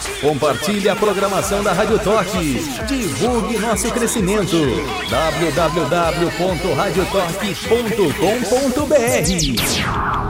Compartilhe a programação da Rádio Toque. Divulgue nosso crescimento. www.radiotoque.com.br